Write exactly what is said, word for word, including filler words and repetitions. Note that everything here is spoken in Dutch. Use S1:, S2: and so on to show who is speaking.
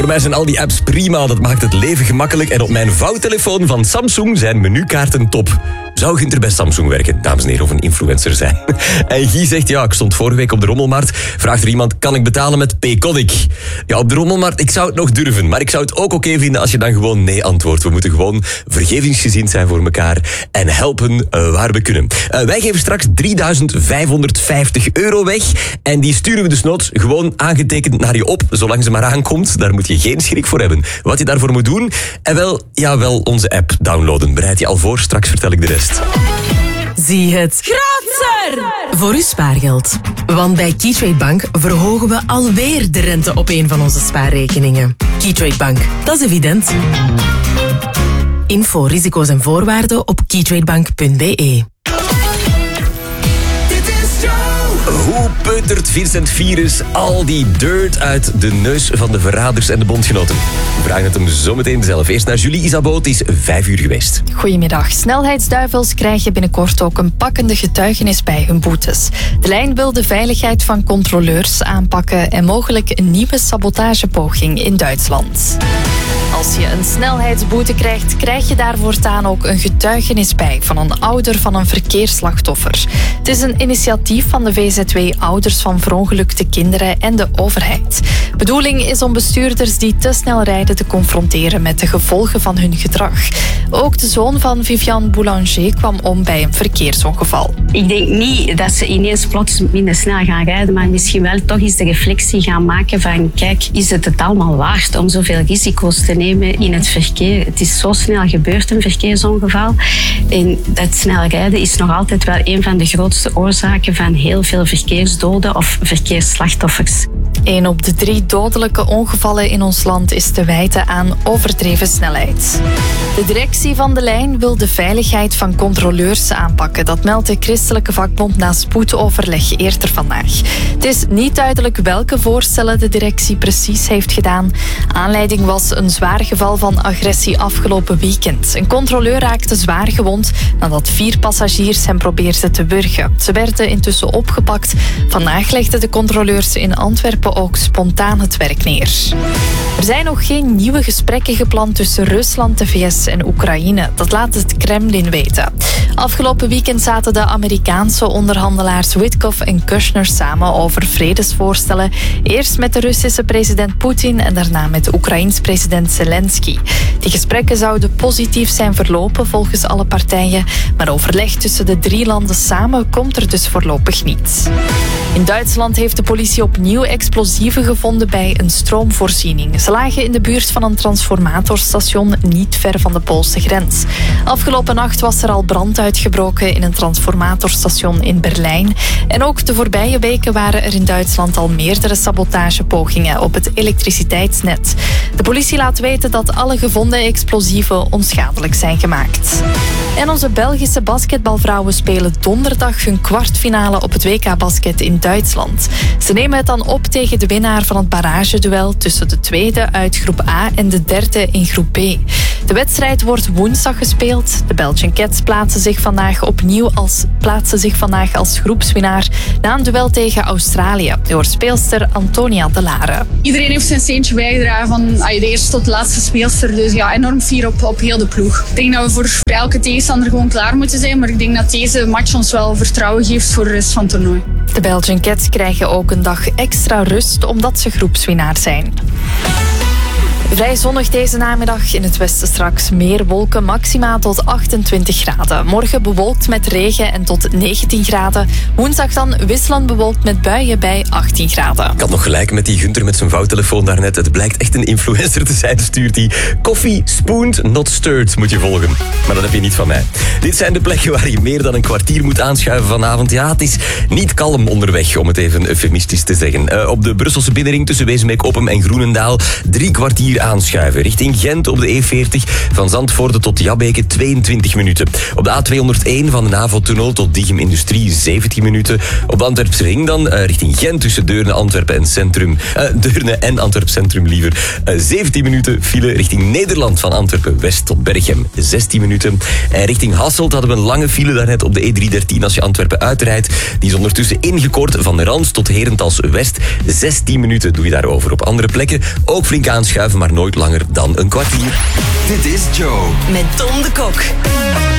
S1: Voor mij zijn al die apps prima, dat maakt het leven gemakkelijk. En op mijn vouwtelefoon van Samsung zijn menukaarten top. Zou Gunther bij Samsung werken, dames en heren, of een influencer zijn? En Guy zegt, ja, ik stond vorige week op de Rommelmarkt. Vraagt er iemand, kan ik betalen met Payconic? Ja, op de Rommelmarkt, ik zou het nog durven. Maar ik zou het ook oké vinden als je dan gewoon nee antwoordt. We moeten gewoon vergevingsgezind zijn voor elkaar en helpen uh, waar we kunnen. Uh, wij geven straks drieduizend vijfhonderdvijftig euro weg. En die sturen we dus noods gewoon aangetekend naar je op, zolang ze maar aankomt. Daar moet je geen schrik voor hebben. Wat je daarvoor moet doen? En wel, ja, wel onze app downloaden. Bereid je al voor, straks vertel ik de rest.
S2: Zie het groter voor uw spaargeld. Want bij Keytrade Bank verhogen we alweer de rente op een van onze spaarrekeningen. Keytrade Bank, dat is evident. Info, risico's en voorwaarden op keytradebank punt b e.
S1: Hoe peutert Vincent Virus al die dirt uit de neus van de verraders en de bondgenoten? We vragen het hem zometeen zelf. Eerst naar Julie Isabeau, het is vijf uur geweest.
S3: Goedemiddag. Snelheidsduivels krijgen binnenkort ook een pakkende getuigenis bij hun boetes. De lijn wil de veiligheid van controleurs aanpakken en mogelijk een nieuwe sabotagepoging in Duitsland. Als je een snelheidsboete krijgt, krijg je daar voortaan ook een getuigenis bij van een ouder van een verkeersslachtoffer. Het is een initiatief van de V Z W Ouders van Verongelukte Kinderen en de overheid. Bedoeling is om bestuurders die te snel rijden te confronteren met de gevolgen van hun gedrag. Ook de zoon van Viviane Boulanger kwam om bij een verkeersongeval.
S4: Ik denk niet dat ze ineens plots minder snel gaan rijden, maar misschien wel toch eens de reflectie gaan maken van kijk, is het het allemaal waard om zoveel risico's te nemen in het verkeer? Het is zo snel gebeurd, een verkeersongeval. En dat snel rijden is nog altijd wel een van de grootste oorzaken van heel veel verkeersdoden of verkeersslachtoffers.
S3: Een op de drie dodelijke ongevallen in ons land is te wijten aan overdreven snelheid. De directie van de lijn wil de veiligheid van controleurs aanpakken. Dat meldt de christelijke vakbond na spoedoverleg eerder vandaag. Het is niet duidelijk welke voorstellen de directie precies heeft gedaan. Aanleiding was een zwaar geval van agressie afgelopen weekend. Een controleur raakte zwaar gewond nadat vier passagiers hem probeerden te wurgen. Ze werden intussen opgepakt. Vandaag legden de controleurs in Antwerpen ook spontaan het werk neer. Er zijn nog geen nieuwe gesprekken gepland tussen Rusland, de V S en Oekraïne. Dat laat het Kremlin weten. Afgelopen weekend zaten de Amerikaanse onderhandelaars Witkoff en Kushner samen over vredesvoorstellen. Eerst met de Russische president Poetin en daarna met de Oekraïens president Zelensky. Die gesprekken zouden positief zijn verlopen volgens alle partijen, maar overleg tussen de drie landen samen komt er dus voorlopig niet. In Duitsland heeft de politie opnieuw explosieven gevonden bij een stroomvoorziening. Ze lagen in de buurt van een transformatorstation niet ver van de Poolse grens. Afgelopen nacht was er al brand uitgebroken in een transformatorstation in Berlijn. En ook de voorbije weken waren er in Duitsland al meerdere sabotagepogingen op het elektriciteitsnet. De politie laat weten dat alle gevonden explosieven onschadelijk zijn gemaakt. En onze Belgische basketbalvrouwen spelen donderdag hun kwartfinale op het W K-basket in Duitsland. Ze nemen het dan op tegen de winnaar van het barrageduel tussen de tweede uit groep A en de derde in groep B. De wedstrijd wordt woensdag gespeeld. De Belgian Cats plaatsen zich vandaag opnieuw als, plaatsen zich vandaag als groepswinnaar na een duel tegen Australië door speelster Antonia de Lare.
S5: Iedereen heeft zijn steentje bijgedragen van de eerste tot de laatste speelster. Dus ja, enorm fier op, op heel de ploeg. Ik denk dat we voor elke tegenstander gewoon klaar moeten zijn. Maar ik denk dat deze match ons wel vertrouwen geeft voor de rest van het toernooi.
S3: De Belgian Cats krijgen ook een dag extra rust omdat ze groepswinnaar zijn. Vrij zonnig deze namiddag. In het westen straks meer wolken, maximaal tot achtentwintig graden. Morgen bewolkt met regen en tot negentien graden. Woensdag dan wisselend bewolkt met buien bij achttien graden.
S1: Ik had nog gelijk met die Gunther met zijn vouwtelefoon daarnet. Het blijkt echt een influencer te zijn. Stuurt die coffee spooned, not stirred, moet je volgen. Maar dat heb je niet van mij. Dit zijn de plekken waar je meer dan een kwartier moet aanschuiven vanavond. Ja, het is niet kalm onderweg, om het even eufemistisch te zeggen. Uh, op de Brusselse binnenring tussen Wezenbeek, Oppem en Groenendaal. Drie kwartier aan aanschuiven. Richting Gent op de E veertig van Zandvoorde tot Jabbeke tweeëntwintig minuten. Op de A tweehonderdéén van de NAVO-tunnel tot Diegem Industrie zeventien minuten. Op de Antwerpse ring dan uh, richting Gent tussen Deurne, Antwerpen en Centrum. Uh, Deurne en Antwerp Centrum liever. Uh, zeventien minuten file richting Nederland van Antwerpen West tot Berchem zestien minuten. En richting Hasselt hadden we een lange file daarnet op de E driehonderddertien als je Antwerpen uitrijdt. Die is ondertussen ingekort van de Rans tot Herentals West. zestien minuten doe je daarover. Op andere plekken ook flink aanschuiven, maar nooit langer dan een kwartier.
S6: Dit is Joe.
S2: Met Tom de Kok.